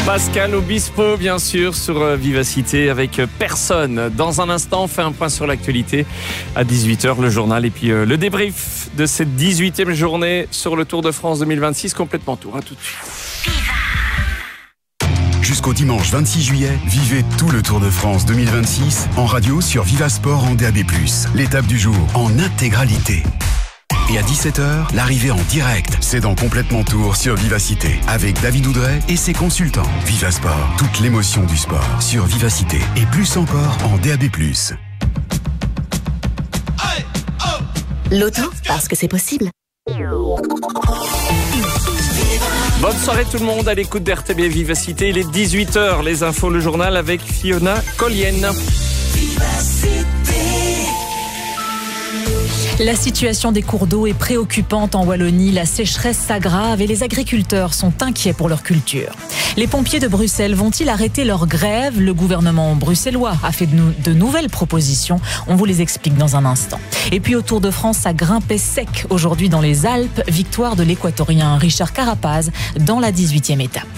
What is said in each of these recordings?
Pascal Obispo, bien sûr, sur Vivacité avec personne. Dans un instant, on fait un point sur l'actualité. À 18h, le journal et puis le débrief de cette 18e journée sur le Tour de France 2026. Complètement tour. À tout de suite. Jusqu'au dimanche 26 juillet, vivez tout le Tour de France 2026 en radio sur Vivasport en DAB+. L'étape du jour en intégralité. Et à 17h, l'arrivée en direct, c'est dans Complètement Tour sur Vivacité, avec David Oudret et ses consultants. Vivasport, toute l'émotion du sport sur Vivacité, et plus encore en DAB+. L'auto, parce que c'est possible. Bonne soirée tout le monde à l'écoute d'RTB Vivacité. Il est 18h, les infos, le journal avec Fiona Collienne. La situation des cours d'eau est préoccupante en Wallonie. La sécheresse s'aggrave et les agriculteurs sont inquiets pour leur culture. Les pompiers de Bruxelles vont-ils arrêter leur grève ? Le gouvernement bruxellois a fait de nouvelles propositions. On vous les explique dans un instant. Et puis au Tour de France, ça grimpait sec aujourd'hui dans les Alpes. Victoire de l'Équatorien Richard Carapaz dans la 18e étape.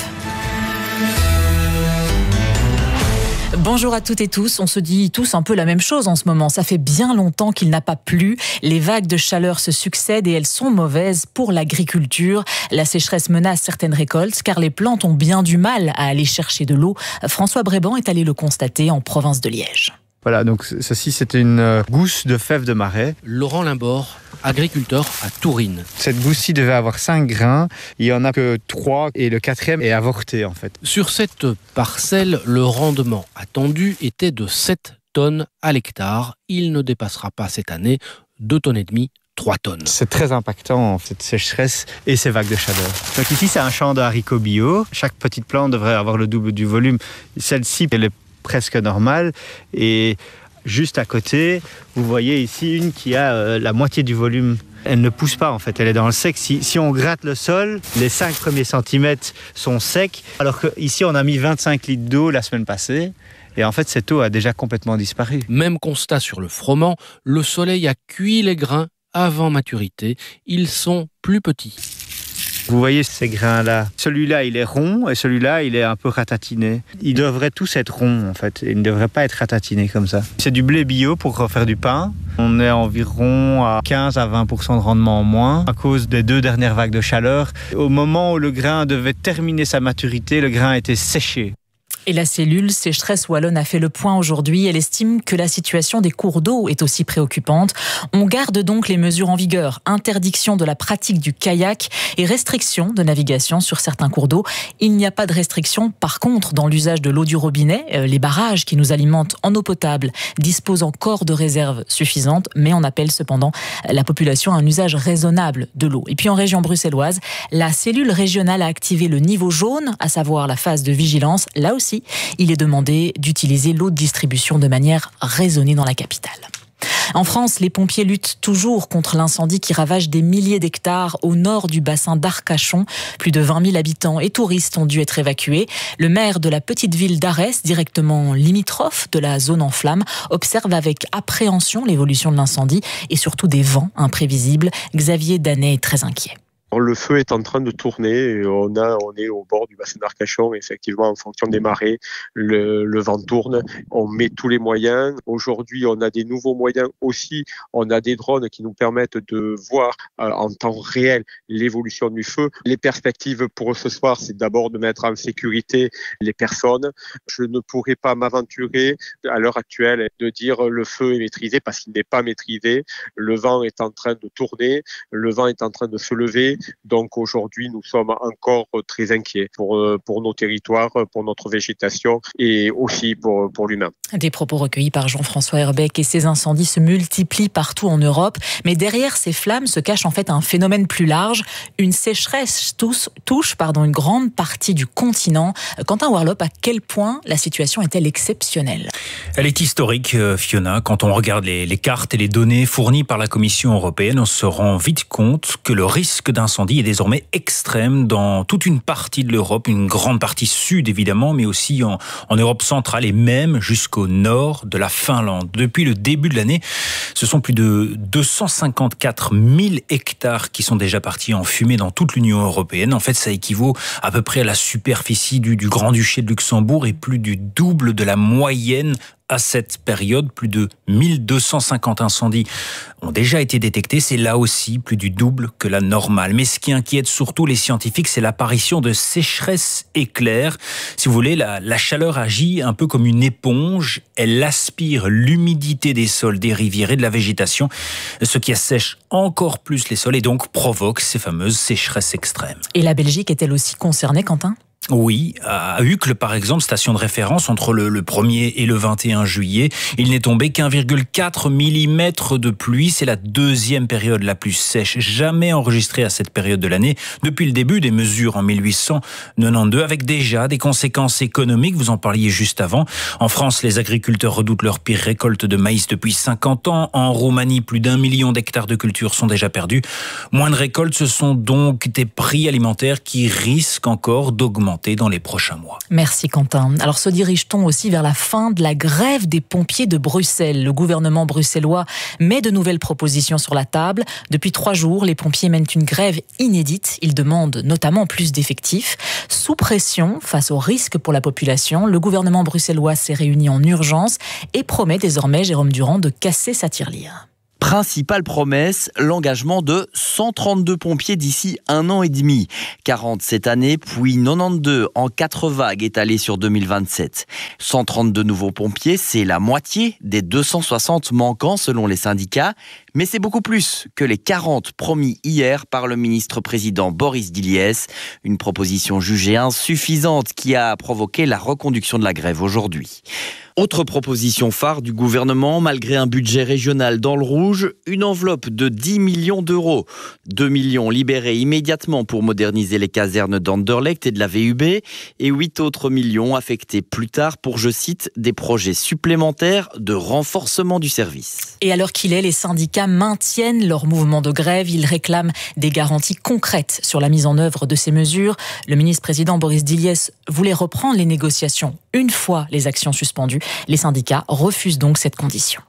Bonjour à toutes et tous, on se dit tous un peu la même chose en ce moment. Ça fait bien longtemps qu'il n'a pas plu. Les vagues de chaleur se succèdent et elles sont mauvaises pour l'agriculture. La sécheresse menace certaines récoltes car les plantes ont bien du mal à aller chercher de l'eau. François Bréban est allé le constater en province de Liège. Voilà, donc ceci c'était une gousse de fèves de marais. Laurent Limbord, agriculteur à Tourine. Cette gousse-ci devait avoir 5 grains, il n'y en a que 3 et le 4e est avorté en fait. Sur cette parcelle, le rendement attendu était de 7 tonnes à l'hectare. Il ne dépassera pas cette année 2,5 tonnes. 3 tonnes. C'est très impactant cette sécheresse et ces vagues de chaleur. Donc ici c'est un champ de haricots bio. Chaque petite plante devrait avoir le double du volume. Celle-ci elle est presque normale et juste à côté vous voyez ici une qui a la moitié du volume. Elle ne pousse pas en fait, elle est dans le sec. Si on gratte le sol, les 5 premiers centimètres sont secs alors qu'ici on a mis 25 litres d'eau la semaine passée. Et en fait cette eau a déjà complètement disparu. Même constat sur le froment, le soleil a cuit les grains avant maturité. Ils sont plus petits. Vous voyez ces grains-là. Celui-là, il est rond et celui-là, il est un peu ratatiné. Ils devraient tous être ronds, en fait. Ils ne devraient pas être ratatinés comme ça. C'est du blé bio pour faire du pain. On est environ à 15 à 20% de rendement en moins à cause des 2 dernières vagues de chaleur. Au moment où le grain devait terminer sa maturité, le grain était séché. Et la cellule Sécheresse Wallonne a fait le point aujourd'hui. Elle estime que la situation des cours d'eau est aussi préoccupante. On garde donc les mesures en vigueur. Interdiction de la pratique du kayak et restriction de navigation sur certains cours d'eau. Il n'y a pas de restriction, par contre, dans l'usage de l'eau du robinet. Les barrages qui nous alimentent en eau potable disposent encore de réserves suffisantes, mais on appelle cependant la population à un usage raisonnable de l'eau. Et puis en région bruxelloise, la cellule régionale a activé le niveau jaune, à savoir la phase de vigilance. Là aussi, il est demandé d'utiliser l'eau de distribution de manière raisonnée dans la capitale. En France, les pompiers luttent toujours contre l'incendie qui ravage des milliers d'hectares au nord du bassin d'Arcachon. Plus de 20 000 habitants et touristes ont dû être évacués. Le maire de la petite ville d'Arès, directement limitrophe de la zone en flammes, observe avec appréhension l'évolution de l'incendie et surtout des vents imprévisibles. Xavier Danet est très inquiet. Le feu est en train de tourner et on est au bord du bassin d'Arcachon. Effectivement, en fonction des marées, le vent tourne. On met tous les moyens. Aujourd'hui, on a des nouveaux moyens aussi. On a des drones qui nous permettent de voir en temps réel l'évolution du feu. Les perspectives pour ce soir, c'est d'abord de mettre en sécurité les personnes. Je ne pourrais pas m'aventurer à l'heure actuelle de dire le feu est maîtrisé parce qu'il n'est pas maîtrisé. Le vent est en train de tourner. Le vent est en train de se lever. Donc aujourd'hui, nous sommes encore très inquiets pour nos territoires, pour notre végétation et aussi pour l'humain. Des propos recueillis par Jean-François Herbeck et ces incendies se multiplient partout en Europe. Mais derrière ces flammes se cache en fait un phénomène plus large. Une sécheresse touche une grande partie du continent. Quentin Warlop, à quel point la situation est-elle exceptionnelle ? Elle est historique, Fiona. Quand on regarde les cartes et les données fournies par la Commission européenne, on se rend vite compte que le risque d'incendie est désormais extrême dans toute une partie de l'Europe, une grande partie sud évidemment, mais aussi en Europe centrale et même jusqu'au nord de la Finlande. Depuis le début de l'année, ce sont plus de 254 000 hectares qui sont déjà partis en fumée dans toute l'Union européenne. En fait, ça équivaut à peu près à la superficie du Grand-Duché de Luxembourg et plus du double de la moyenne. À cette période, plus de 1250 incendies ont déjà été détectés. C'est là aussi plus du double que la normale. Mais ce qui inquiète surtout les scientifiques, c'est l'apparition de sécheresses éclairs. Si vous voulez, la chaleur agit un peu comme une éponge. Elle aspire l'humidité des sols, des rivières et de la végétation, ce qui assèche encore plus les sols et donc provoque ces fameuses sécheresses extrêmes. Et la Belgique est-elle aussi concernée, Quentin ? Oui, à Uccle par exemple, station de référence, entre le 1er et le 21 juillet, il n'est tombé qu'1,4 mm de pluie. C'est la deuxième période la plus sèche jamais enregistrée à cette période de l'année depuis le début des mesures en 1892, avec déjà des conséquences économiques. Vous en parliez juste avant. En France, les agriculteurs redoutent leur pire récolte de maïs depuis 50 ans. En Roumanie, plus d'1 million d'hectares de culture sont déjà perdus. Moins de récoltes, ce sont donc des prix alimentaires qui risquent encore d'augmenter dans les prochains mois. Merci Quentin. Alors se dirige-t-on aussi vers la fin de la grève des pompiers de Bruxelles ? Le gouvernement bruxellois met de nouvelles propositions sur la table. Depuis 3 jours, les pompiers mènent une grève inédite. Ils demandent notamment plus d'effectifs. Sous pression, face aux risques pour la population, le gouvernement bruxellois s'est réuni en urgence et promet désormais, Jérôme Durand, de casser sa tirelire. Principale promesse, l'engagement de 132 pompiers d'ici 1 an et demi. 40 cette année, puis 92 en 4 vagues étalées sur 2027. 132 nouveaux pompiers, c'est la moitié des 260 manquants selon les syndicats. Mais c'est beaucoup plus que les 40 promis hier par le ministre-président Boris Diliès. Une proposition jugée insuffisante qui a provoqué la reconduction de la grève aujourd'hui. Autre proposition phare du gouvernement, malgré un budget régional dans le rouge, une enveloppe de 10 millions d'euros. 2 millions libérés immédiatement pour moderniser les casernes d'Anderlecht et de la VUB et 8 autres millions affectés plus tard pour, je cite, des projets supplémentaires de renforcement du service. Et à l'heure qu'il est, les syndicats maintiennent leur mouvement de grève. Ils réclament des garanties concrètes sur la mise en œuvre de ces mesures. Le ministre-président Boris Diliès voulait reprendre les négociations une fois les actions suspendues. Les syndicats refusent donc cette condition.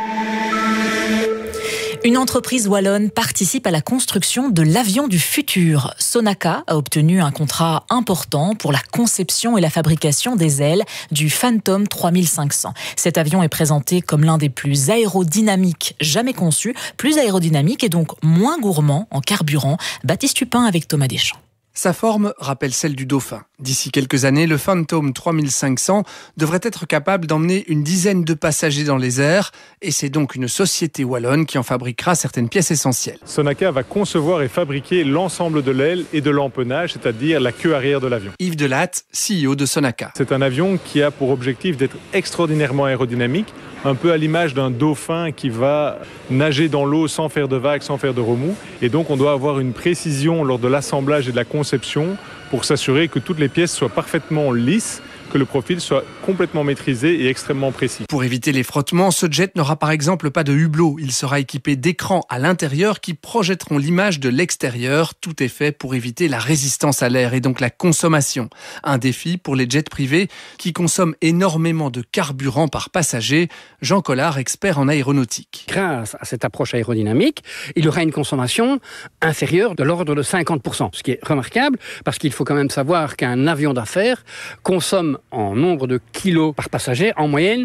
Une entreprise wallonne participe à la construction de l'avion du futur. Sonaca a obtenu un contrat important pour la conception et la fabrication des ailes du Phantom 3500. Cet avion est présenté comme l'un des plus aérodynamiques jamais conçus, plus aérodynamique et donc moins gourmand en carburant. Baptiste Tupin avec Thomas Deschamps. Sa forme rappelle celle du dauphin. D'ici quelques années, le Phantom 3500 devrait être capable d'emmener une dizaine de passagers dans les airs et c'est donc une société wallonne qui en fabriquera certaines pièces essentielles. Sonaca va concevoir et fabriquer l'ensemble de l'aile et de l'empennage, c'est-à-dire la queue arrière de l'avion. Yves Delatte, CEO de Sonaca. C'est un avion qui a pour objectif d'être extraordinairement aérodynamique, un peu à l'image d'un dauphin qui va nager dans l'eau sans faire de vagues, sans faire de remous. Et donc on doit avoir une précision lors de l'assemblage et de la conception pour s'assurer que toutes les pièces soient parfaitement lisses, que le profil soit complètement maîtrisé et extrêmement précis. Pour éviter les frottements, ce jet n'aura par exemple pas de hublot. Il sera équipé d'écrans à l'intérieur qui projetteront l'image de l'extérieur. Tout est fait pour éviter la résistance à l'air et donc la consommation. Un défi pour les jets privés qui consomment énormément de carburant par passager. Jean Collard, expert en aéronautique. Grâce à cette approche aérodynamique, il y aura une consommation inférieure de l'ordre de 50%. Ce qui est remarquable parce qu'il faut quand même savoir qu'un avion d'affaires consomme en nombre de kilos par passager, en moyenne,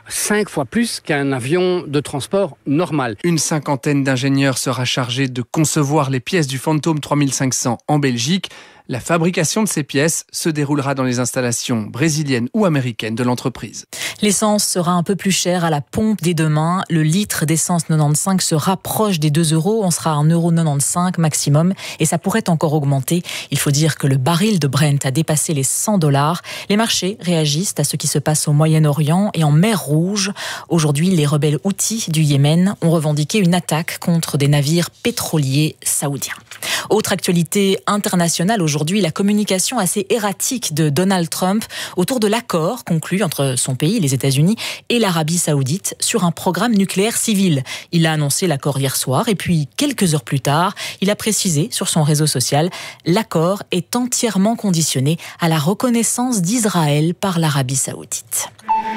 5 fois plus qu'un avion de transport normal. Une cinquantaine d'ingénieurs sera chargée de concevoir les pièces du Phantom 3500 en Belgique. La fabrication de ces pièces se déroulera dans les installations brésiliennes ou américaines de l'entreprise. L'essence sera un peu plus chère à la pompe dès demain. Le litre d'essence 95 se rapproche des 2 €. On sera à 1,95 € maximum et ça pourrait encore augmenter. Il faut dire que le baril de Brent a dépassé les $100. Les marchés réagissent à ce qui se passe au Moyen-Orient et en mer Rouge. Aujourd'hui, les rebelles houthis du Yémen ont revendiqué une attaque contre des navires pétroliers saoudiens. Autre actualité internationale aujourd'hui. aujourd'hui la communication assez erratique de Donald Trump autour de l'accord conclu entre son pays, les États-Unis, et l'Arabie Saoudite sur un programme nucléaire civil. Il a annoncé l'accord hier soir et puis quelques heures plus tard, il a précisé sur son réseau social « L'accord est entièrement conditionné à la reconnaissance d'Israël par l'Arabie Saoudite ».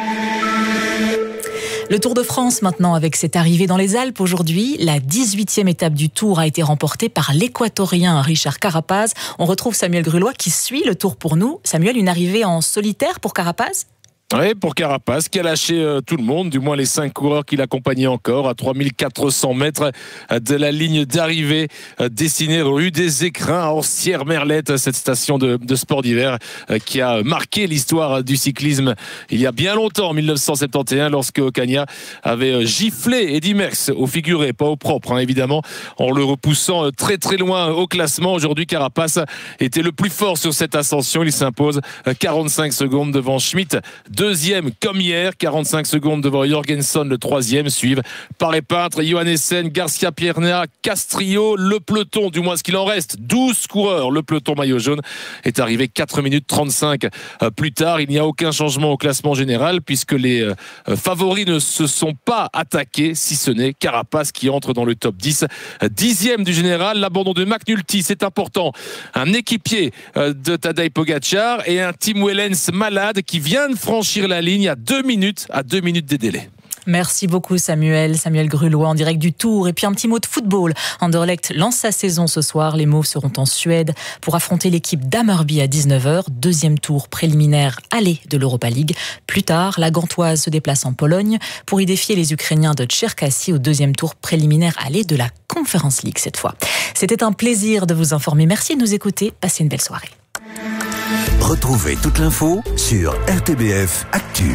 Le Tour de France maintenant avec cette arrivée dans les Alpes aujourd'hui. La 18e étape du Tour a été remportée par l'Équatorien Richard Carapaz. On retrouve Samuel Grulois qui suit le Tour pour nous. Samuel, une arrivée en solitaire pour Carapaz ? Oui, pour Carapaz, qui a lâché tout le monde, du moins les 5 coureurs qui l'accompagnaient encore, à 3400 mètres de la ligne d'arrivée, destinée rue des Écrins à Orsières-Merlette, cette station de sport d'hiver qui a marqué l'histoire du cyclisme il y a bien longtemps, en 1971, lorsque Ocaña avait giflé Eddy Merckx au figuré, pas au propre, évidemment, en le repoussant très très loin au classement. Aujourd'hui, Carapaz était le plus fort sur cette ascension. Il s'impose 45 secondes devant Schmitt, deuxième comme hier, 45 secondes devant Jorgenson, le troisième. Suivent Paré Peintre, Johannessen, Garcia Pierna, Castrillo. Le peloton, du moins ce qu'il en reste, 12 coureurs. Le peloton maillot jaune est arrivé 4 minutes 35 plus tard. Il n'y a aucun changement au classement général puisque les favoris ne se sont pas attaqués, si ce n'est Carapaz qui entre dans le top 10. 10e du général, l'abandon de McNulty, c'est important. Un équipier de Tadej Pogacar et un Tim Wellens malade qui vient de franchir la ligne à 2 minutes des délais. Merci beaucoup Samuel Grulois en direct du Tour. Et puis un petit mot de football. Anderlecht lance sa saison ce soir. Les Mauves seront en Suède pour affronter l'équipe d'Hammarby à 19h. Deuxième tour préliminaire aller de l'Europa League. Plus tard, la Gantoise se déplace en Pologne pour y défier les Ukrainiens de Tcherkassy au deuxième tour préliminaire aller de la Conference League cette fois. C'était un plaisir de vous informer. Merci de nous écouter. Passez une belle soirée. Retrouvez toute l'info sur RTBF Actu.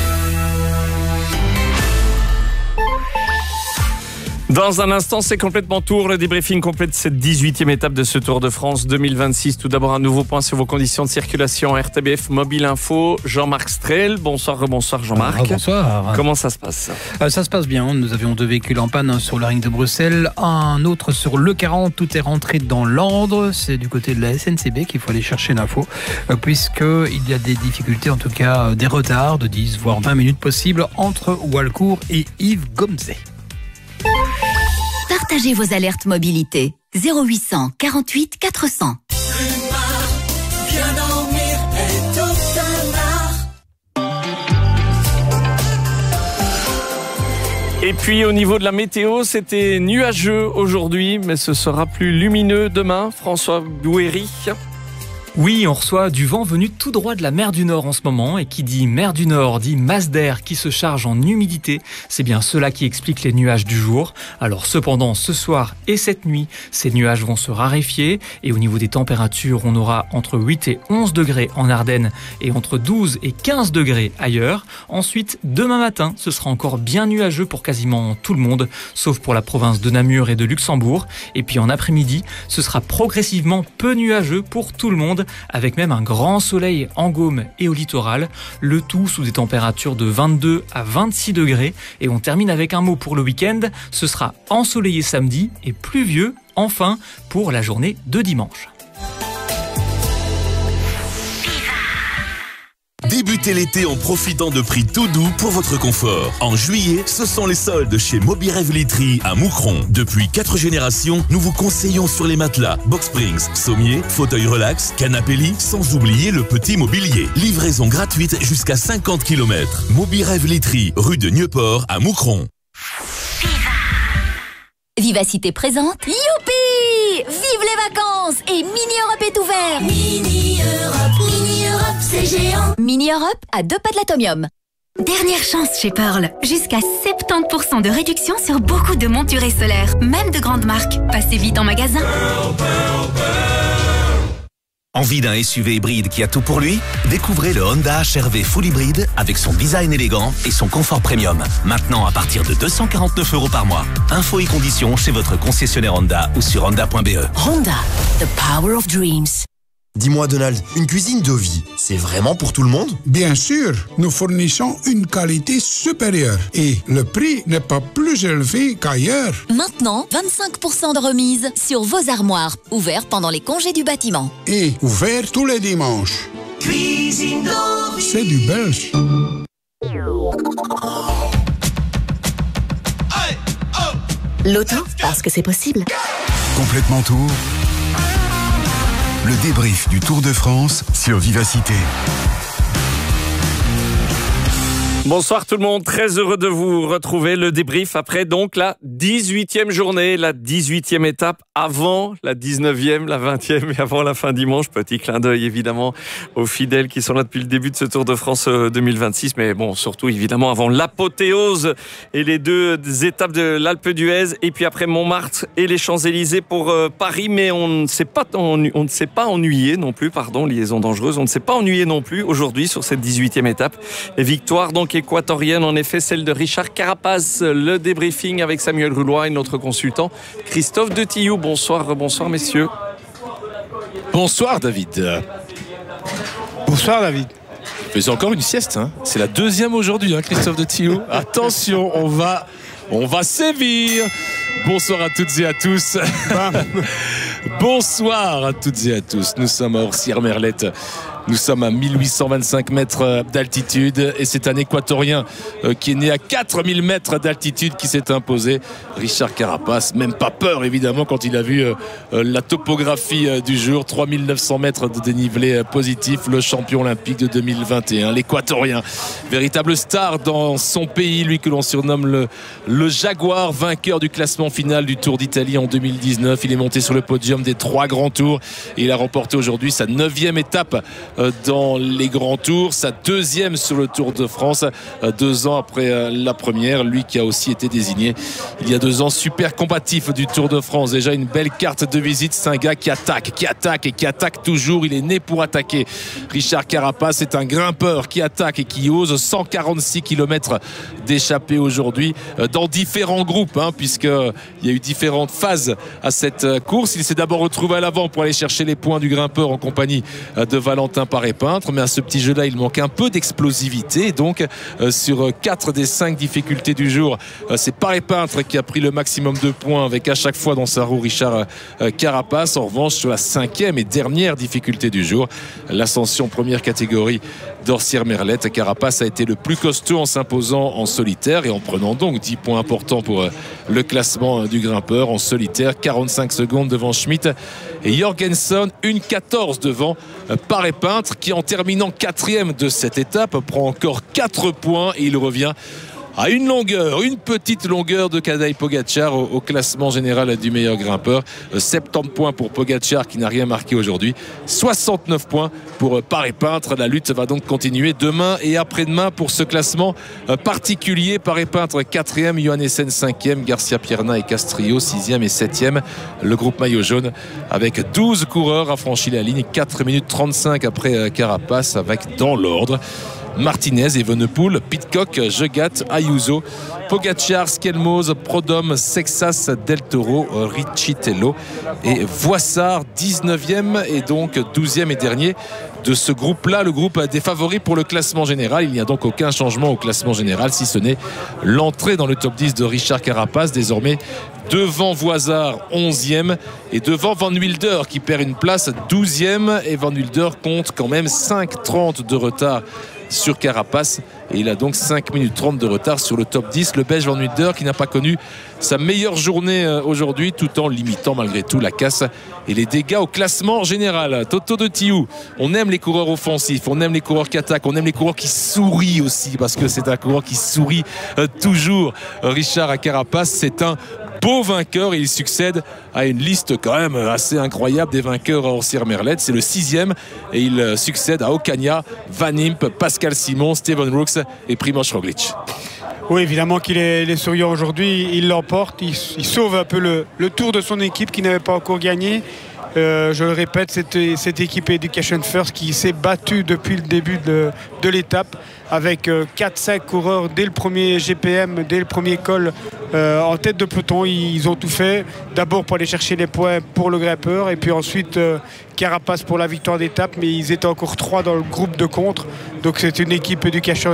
Dans un instant, c'est complètement Tour, le débriefing complet de cette 18e étape de ce Tour de France 2026. Tout d'abord, un nouveau point sur vos conditions de circulation. RTBF Mobile Info, Jean-Marc Strel. Bonsoir Jean-Marc. Bonsoir. Comment ça se passe ? Ça se passe bien. Nous avions 2 véhicules en panne sur la ligne de Bruxelles, un autre sur l'E40. Tout est rentré dans l'ordre. C'est du côté de la SNCB qu'il faut aller chercher l'info, puisqu'il y a des difficultés, en tout cas des retards de 10 voire 20 minutes possibles entre Walcourt et Yves Gomzet. Partagez vos alertes mobilité. 0800 48 400. Et puis au niveau de la météo, c'était nuageux aujourd'hui, mais ce sera plus lumineux demain. François Bouéry. Oui, on reçoit du vent venu tout droit de la mer du Nord en ce moment, et qui dit mer du Nord dit masse d'air qui se charge en humidité. C'est bien cela qui explique les nuages du jour. Alors cependant, ce soir et cette nuit, ces nuages vont se raréfier, et au niveau des températures, on aura entre 8 et 11 degrés en Ardennes et entre 12 et 15 degrés ailleurs. Ensuite, demain matin, ce sera encore bien nuageux pour quasiment tout le monde, sauf pour la province de Namur et de Luxembourg. Et puis en après-midi, ce sera progressivement peu nuageux pour tout le monde, avec même un grand soleil en Gaume et au littoral, le tout sous des températures de 22 à 26 degrés. Et on termine avec un mot pour le week-end, ce sera ensoleillé samedi et pluvieux enfin pour la journée de dimanche. Débutez l'été en profitant de prix tout doux pour votre confort. En juillet, ce sont les soldes chez Mobirêve Literie à Moucron. Depuis 4 générations, nous vous conseillons sur les matelas, box springs, sommiers, fauteuils relax, canapé lit, sans oublier le petit mobilier. Livraison gratuite jusqu'à 50 km. Mobirêve Literie, rue de Nieuport à Moucron. Vivacité présente. Youpi! Vive les vacances! Et Mini Europe est ouvert! Mini Europe, c'est géant! Mini Europe à 2 pas de l'Atomium. Dernière chance chez Pearl. Jusqu'à 70% de réduction sur beaucoup de monturés solaires, même de grandes marques. Passez vite en magasin. Envie d'un SUV hybride qui a tout pour lui ? Découvrez le Honda HR-V Full Hybride avec son design élégant et son confort premium. Maintenant à partir de 249 € par mois. Infos et conditions chez votre concessionnaire Honda ou sur honda.be. Honda, the power of dreams. Dis-moi Donald, une cuisine Dovi, c'est vraiment pour tout le monde? Bien sûr, nous fournissons une qualité supérieure et le prix n'est pas plus élevé qu'ailleurs. Maintenant, 25% de remise sur vos armoires, ouvert pendant les congés du bâtiment. Et ouvert tous les dimanches. Cuisine Dovi. C'est du belge. L'auto, parce que c'est possible. Complètement Tour. Le débrief du Tour de France sur Vivacité. Bonsoir tout le monde, très heureux de vous retrouver. Le débrief après donc la 18e journée, la 18e étape avant la 19e, la 20e et avant la fin dimanche. Petit clin d'œil évidemment aux fidèles qui sont là depuis le début de ce Tour de France 2026. Mais bon, surtout évidemment avant l'apothéose et les deux étapes de l'Alpe d'Huez. Et puis après Montmartre et les Champs-Élysées pour Paris. Mais on ne s'est pas ennuyé non plus, liaison dangereuse. On ne s'est pas ennuyé non plus aujourd'hui sur cette 18e étape. Et victoire donc équatorienne, en effet, celle de Richard Carapaz. Le débriefing avec Samuel Roulois et notre consultant Christophe de Tillou. Bonsoir messieurs. Bonsoir David. Bonsoir David. Faisons encore une sieste, hein. C'est la deuxième aujourd'hui, hein, Christophe de Tillou. Attention, on va sévir. Bonsoir à toutes et à tous. Bonsoir à toutes et à tous. Nous sommes à Orsières-Merlette. Nous sommes à 1825 mètres d'altitude et c'est un équatorien qui est né à 4000 mètres d'altitude qui s'est imposé. Richard Carapaz, même pas peur évidemment quand il a vu la topographie du jour. 3900 mètres de dénivelé positif, le champion olympique de 2021, l'équatorien. Véritable star dans son pays, lui que l'on surnomme le Jaguar, vainqueur du classement final du Tour d'Italie en 2019. Il est monté sur le podium des 3 grands tours et il a remporté aujourd'hui sa 9e étape dans les grands tours, sa 2e sur le Tour de France, 2 ans après la première. Lui qui a aussi été désigné il y a 2 ans super combatif du Tour de France. Déjà une belle carte de visite. C'est un gars qui attaque toujours. Il est né pour attaquer. Richard Carapaz, c'est un grimpeur qui attaque et qui ose. 146 km d'échappée aujourd'hui dans différents groupes, puisqu'il y a eu différentes phases à cette course. Il s'est d'abord retrouvé à l'avant pour aller chercher les points du grimpeur en compagnie de Valentin Paré-Peintre, mais à ce petit jeu-là, il manque un peu d'explosivité. Donc, sur 4 des 5 difficultés du jour, c'est Paré-Peintre qui a pris le maximum de points avec à chaque fois dans sa roue Richard Carapaz. En revanche, sur la 5e et dernière difficulté du jour, l'ascension première catégorie d'Orsières-Merlette, Carapaz a été le plus costaud en s'imposant en solitaire et en prenant donc 10 points importants pour le classement du grimpeur en solitaire. 45 secondes devant Schmitt et Jorgensen, 1,14 devant Paré-Peintre qui en terminant 4e de cette étape prend encore 4 points et il revient à une petite longueur de Tadej Pogačar au classement général du meilleur grimpeur. 70 points pour Pogačar qui n'a rien marqué aujourd'hui, 69 points pour Paré-Peintre. La lutte va donc continuer demain et après-demain pour ce classement particulier. Paré-Peintre 4e, Johannessen 5e, Garcia Pierna et Castrillo 6e et 7e. Le groupe maillot jaune avec 12 coureurs a franchi la ligne, 4 minutes 35 après Carapaz, avec dans l'ordre Martinez, Evenepoel, Pidcock, Jegat, Ayuso, Pogačar, Skelmoz, Prodhomme, Sexas, Del Toro, Riccitello et Voissard, 19e et donc 12e et dernier de ce groupe-là, le groupe des favoris pour le classement général. Il n'y a donc aucun changement au classement général, si ce n'est l'entrée dans le top 10 de Richard Carapaz, désormais devant Voissard 11e et devant Van Wilder qui perd une place 12e, et Van Wilder compte quand même 5,30 de retard sur Carapaz et il a donc 5 minutes 30 de retard sur le top 10. Le Belge Van Wilder qui n'a pas connu sa meilleure journée aujourd'hui, tout en limitant malgré tout la casse et les dégâts au classement général. Toto de Tillou, on aime les coureurs offensifs, on aime les coureurs qui attaquent, on aime les coureurs qui sourient aussi, parce que c'est un coureur qui sourit toujours. Richard Carapaz, c'est un beau vainqueur et il succède à une liste quand même assez incroyable des vainqueurs à Orsières-Merlette. C'est le 6e et il succède à Ocaña, Van Impe, Pascal Simon, Steven Brooks et Primož Roglič. Oui, évidemment qu'il est souriant aujourd'hui, il l'emporte, il sauve un peu le tour de son équipe qui n'avait pas encore gagné. Je le répète, cette équipe Education First qui s'est battue depuis le début de l'étape avec 4-5 coureurs dès le premier GPM, dès le premier col en tête de peloton. Ils ont tout fait, d'abord pour aller chercher les points pour le grimpeur et puis ensuite Carapace pour la victoire d'étape, mais ils étaient encore 3 dans le groupe de contre. Donc c'est une équipe Education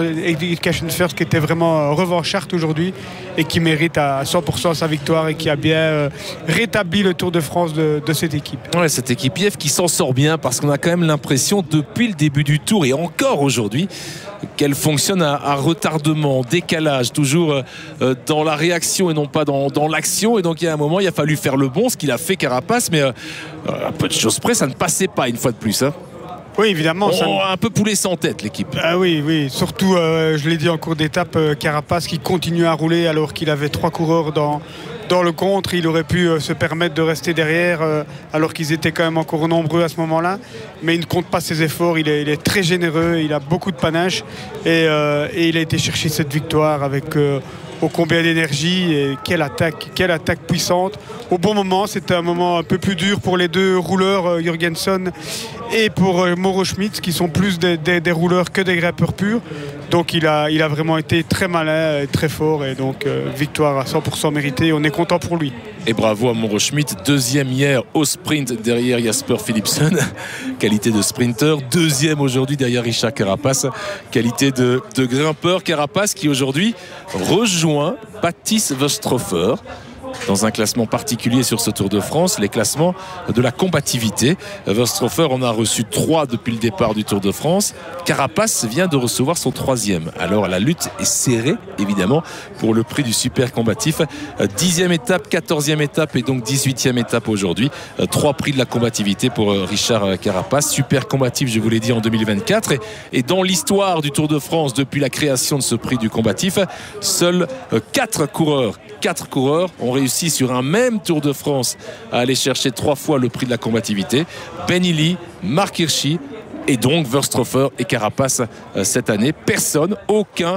First qui était vraiment revancharde aujourd'hui et qui mérite à 100% sa victoire et qui a bien rétabli le Tour de France de cette équipe. Ouais, cette équipe IF qui s'en sort bien parce qu'on a quand même l'impression depuis le début du Tour et encore aujourd'hui qu'elle fonctionne à retardement, décalage, toujours dans la réaction et non pas dans l'action. Et donc il y a un moment, il a fallu faire le bon, ce qu'il a fait Carapace, mais à peu de choses près, ça ne passait pas une fois de plus. Hein. Oui, évidemment. Un peu poulet sans tête, l'équipe. Ah oui. Surtout, je l'ai dit en cours d'étape, Carapace qui continue à rouler alors qu'il avait 3 coureurs dans le contre. Il aurait pu se permettre de rester derrière alors qu'ils étaient quand même encore nombreux à ce moment-là. Mais il ne compte pas ses efforts. Il est très généreux. Il a beaucoup de panache. Et il a été chercher cette victoire avec ô combien d'énergie. Et quelle attaque puissante. Au bon moment, c'était un moment un peu plus dur pour les 2 rouleurs, Jürgensen et pour Mauro Schmid, qui sont plus des rouleurs que des grimpeurs purs. Donc il a vraiment été très malin et très fort. Et donc victoire à 100% méritée. On est content pour lui. Et bravo à Mauro Schmid, 2e hier au sprint derrière Jasper Philipsen, qualité de sprinter, 2e aujourd'hui derrière Richard Carapace, qualité de grimpeur. Carapace qui aujourd'hui rejoint Baptiste Wöstrofer dans un classement particulier sur ce Tour de France, les classements de la combativité. Wöstrofer en a reçu 3 depuis le départ du Tour de France. Carapace vient de recevoir son 3e. Alors la lutte est serrée, évidemment, pour le prix du super combatif. 10e étape, 14e étape et donc 18e étape aujourd'hui. 3 prix de la combativité pour Richard Carapace. Super combatif, je vous l'ai dit, en 2024. Et dans l'histoire du Tour de France, depuis la création de ce prix du combatif, seuls 4 coureurs ont réussi sur un même Tour de France à aller chercher 3 fois le prix de la combativité. Ben Illy, Marc Hirschi et donc Wöstrofer et Carapace cette année. Personne, aucun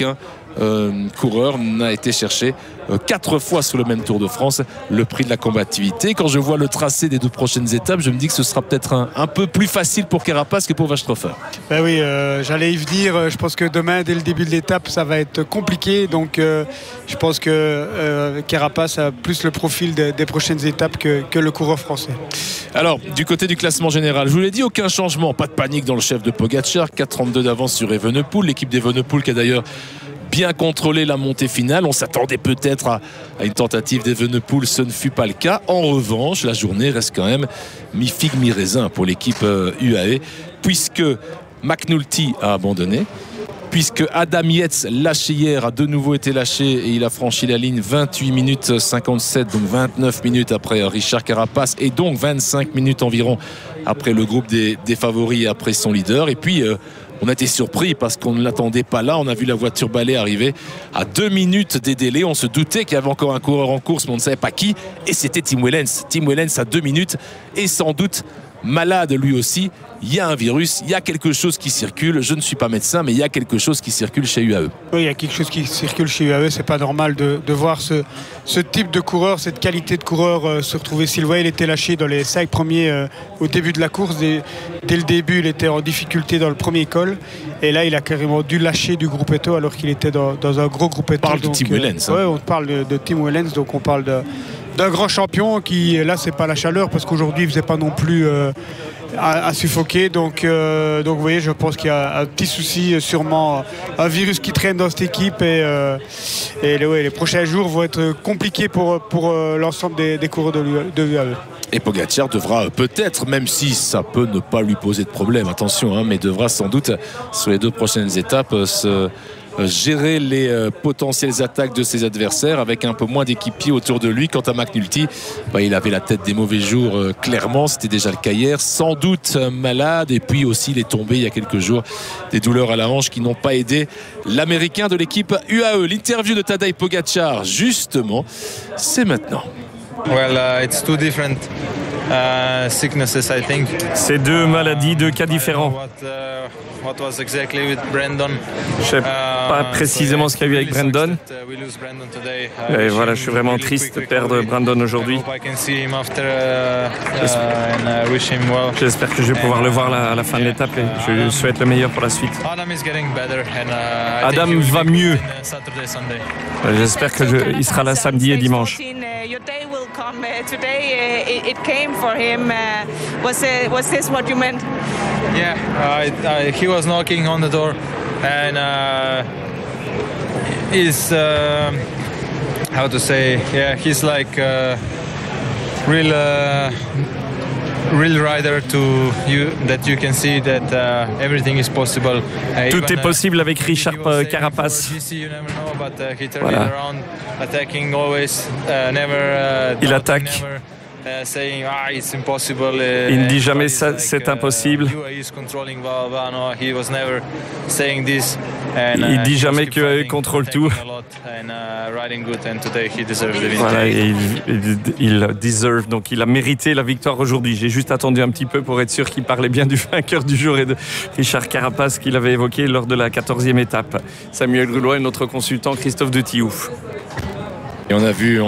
coureur n'a été cherché 4 fois sur le même Tour de France le prix de la combativité. Quand je vois le tracé des 2 prochaines étapes, je me dis que ce sera peut-être un peu plus facile pour Carapace que pour Wöstrofer. Ben oui, j'allais y venir. Je pense que demain, dès le début de l'étape, ça va être compliqué. Donc je pense que Carapace a plus le profil des prochaines étapes que le coureur français. Alors, du côté du classement général, je vous l'ai dit, aucun changement, pas de panique dans le chef de Pogacar, 4,32 d'avance sur Evenepoel, l'équipe d'Evenepoel qui a d'ailleurs bien contrôlé la montée finale. On s'attendait peut-être à une tentative d'Evenepoel, ce ne fut pas le cas. En revanche, la journée reste quand même mi-figue, mi-raisin pour l'équipe UAE, puisque McNulty a abandonné, puisque Adam Yates, lâché hier, a de nouveau été lâché et il a franchi la ligne 28 minutes 57, donc 29 minutes après Richard Carapace et donc 25 minutes environ après le groupe des favoris et après son leader. Et puis on a été surpris parce qu'on ne l'attendait pas là. On a vu la voiture balai arriver à 2 minutes des délais. On se doutait qu'il y avait encore un coureur en course, mais on ne savait pas qui. Et c'était Tim Wellens. Tim Wellens à 2 minutes et sans doute malade lui aussi. Il y a un virus, il y a quelque chose qui circule. Je ne suis pas médecin, mais il y a quelque chose qui circule chez UAE. Oui, il y a quelque chose qui circule chez UAE. C'est pas normal de voir ce type de coureur, cette qualité de coureur se retrouver. Sylvain, il était lâché dans les 5 premiers au début de la course. Dès le début, il était en difficulté dans le premier col. Et là, il a carrément dû lâcher du Gruppetto alors qu'il était dans un gros Gruppetto. On parle de Tim Wellens. Oui, on parle de Tim Wellens. Donc on parle d'un grand champion qui, là, c'est pas la chaleur parce qu'aujourd'hui, il faisait pas non plus à suffoquer. Donc vous voyez, je pense qu'il y a un petit souci, sûrement un virus qui traîne dans cette équipe et les prochains jours vont être compliqués pour l'ensemble des coureurs de l'UAE. Et Pogacar devra peut-être, même si ça peut ne pas lui poser de problème, attention, mais devra sans doute sur les 2 prochaines étapes gérer les potentielles attaques de ses adversaires avec un peu moins d'équipiers autour de lui. Quant à McNulty, il avait la tête des mauvais jours, clairement, c'était déjà le cas hier, sans doute malade, et puis aussi il est tombé il y a quelques jours des douleurs à la hanche qui n'ont pas aidé l'américain de l'équipe UAE. L'interview de Tadej Pogacar, justement, c'est maintenant. Well, it's two different sicknesses, I think. C'est 2 maladies, 2 cas différents. What was exactly with Brandon. Je ne sais pas précisément ce qu'il y a eu avec Brandon. Et voilà, je suis vraiment triste de perdre Brandon aujourd'hui. J'espère que je vais pouvoir le voir à la fin de l'étape et je lui souhaite le meilleur pour la suite. Adam va mieux. J'espère qu'il sera là samedi et dimanche. your day will come. Today it came for him. Was this what you meant? Yeah, he was knocking on the door, and he's how to say? Yeah, he's like real rider that you can see that everything is possible. Tout est possible avec Richard Carapaz. Voilà. Il attaque. Il ne dit jamais ça, c'est impossible. Il dit jamais qu'il contrôle tout. Voilà, et il deserve, donc il a mérité la victoire aujourd'hui. J'ai juste attendu un petit peu pour être sûr qu'il parlait bien du vainqueur du jour et de Richard Carapaz qu'il avait évoqué lors de la 14e étape. Samuel Grulois et notre consultant Christophe de Thiouf. Et on a vu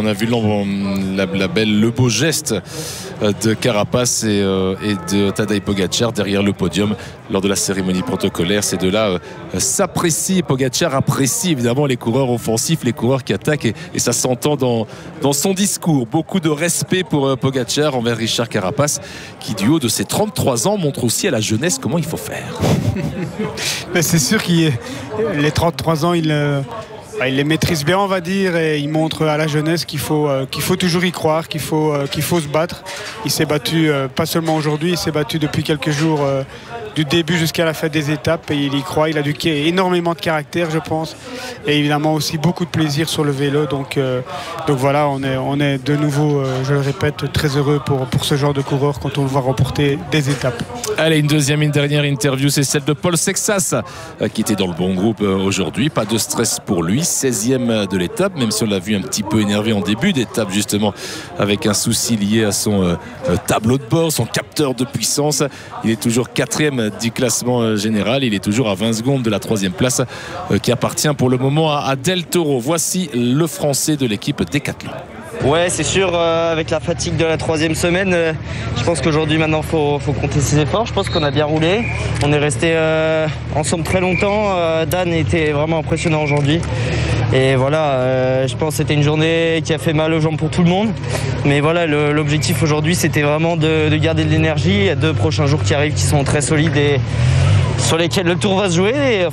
le beau geste de Carapaz et de Tadej Pogačar derrière le podium lors de la cérémonie protocolaire. Ces deux-là s'apprécient. Pogačar apprécie évidemment les coureurs offensifs, les coureurs qui attaquent, et ça s'entend dans son discours. Beaucoup de respect pour Pogačar envers Richard Carapaz, qui du haut de ses 33 ans montre aussi à la jeunesse comment il faut faire. Mais c'est sûr qu'il les 33 ans, il les maîtrise bien, on va dire, et il montre à la jeunesse qu'il faut toujours y croire, qu'il faut se battre. Il s'est battu pas seulement aujourd'hui, il s'est battu depuis quelques jours, du début jusqu'à la fin des étapes, et il y croit. Il a énormément de caractère, je pense, et évidemment aussi beaucoup de plaisir sur le vélo. Donc voilà, on est de nouveau, je le répète, très heureux pour ce genre de coureur quand on le voit remporter des étapes. Allez, une dernière interview, c'est celle de Paul Sexas, qui était dans le bon groupe aujourd'hui. Pas de stress pour lui, 16e de l'étape, même si on l'a vu un petit peu énervé en début d'étape, justement, avec un souci lié à son tableau de bord, son capteur de puissance. Il est toujours 4e du classement général. Il est toujours à 20 secondes de la 3e place, qui appartient pour le moment à Del Toro. Voici le Français de l'équipe Decathlon. Ouais, c'est sûr, avec la fatigue de la 3e semaine, je pense qu'aujourd'hui maintenant faut compter ses efforts. Je pense qu'on a bien roulé, on est resté ensemble très longtemps. Dan était vraiment impressionnant aujourd'hui, et voilà, je pense que c'était une journée qui a fait mal aux jambes pour tout le monde, mais voilà, l'objectif aujourd'hui c'était vraiment de garder de l'énergie. Il y a 2 prochains jours qui arrivent qui sont très solides et sur lesquels le tour va se jouer.